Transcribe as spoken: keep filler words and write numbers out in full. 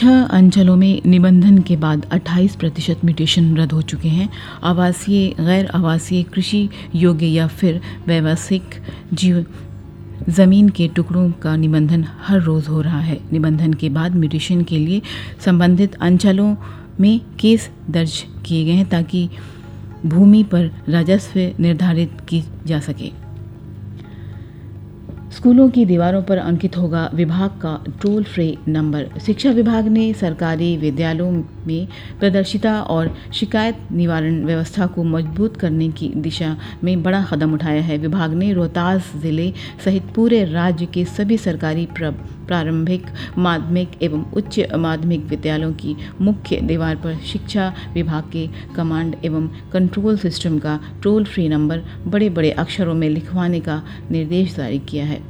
छह अंचलों में निबंधन के बाद अट्ठाईस प्रतिशत म्यूटेशन रद्द हो चुके हैं। आवासीय, गैर आवासीय, कृषि योग्य या फिर व्यावसायिक जीव ज़मीन के टुकड़ों का निबंधन हर रोज़ हो रहा है। निबंधन के बाद म्यूटेशन के लिए संबंधित अंचलों में केस दर्ज किए गए हैं ताकि भूमि पर राजस्व निर्धारित की जा सके। स्कूलों की दीवारों पर अंकित होगा विभाग का टोल फ्री नंबर। शिक्षा विभाग ने सरकारी विद्यालयों में पारदर्शिता और शिकायत निवारण व्यवस्था को मजबूत करने की दिशा में बड़ा कदम उठाया है। विभाग ने रोहतास जिले सहित पूरे राज्य के सभी सरकारी प्रारंभिक, माध्यमिक एवं उच्च माध्यमिक विद्यालयों की मुख्य दीवार पर शिक्षा विभाग के कमांड एवं कंट्रोल सिस्टम का टोल फ्री नंबर बड़े बड़े अक्षरों में लिखवाने का निर्देश जारी किया है।